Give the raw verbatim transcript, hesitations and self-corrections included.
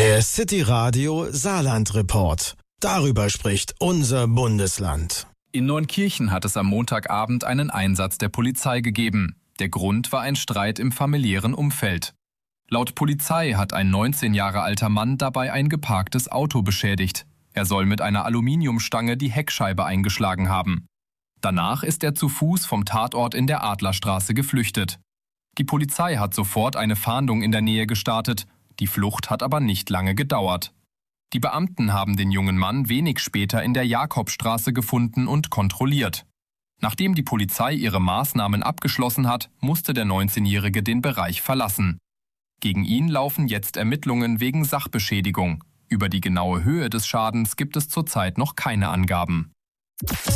Der City Radio Saarland Report. Darüber spricht unser Bundesland. In Neunkirchen hat es am Montagabend einen Einsatz der Polizei gegeben. Der Grund war ein Streit im familiären Umfeld. Laut Polizei hat ein neunzehn Jahre alter Mann dabei ein geparktes Auto beschädigt. Er soll mit einer Aluminiumstange die Heckscheibe eingeschlagen haben. Danach ist er zu Fuß vom Tatort in der Adlerstraße geflüchtet. Die Polizei hat sofort eine Fahndung in der Nähe gestartet. Die Flucht hat aber nicht lange gedauert. Die Beamten haben den jungen Mann wenig später in der Jakobstraße gefunden und kontrolliert. Nachdem die Polizei ihre Maßnahmen abgeschlossen hat, musste der neunzehnjährige den Bereich verlassen. Gegen ihn laufen jetzt Ermittlungen wegen Sachbeschädigung. Über die genaue Höhe des Schadens gibt es zurzeit noch keine Angaben.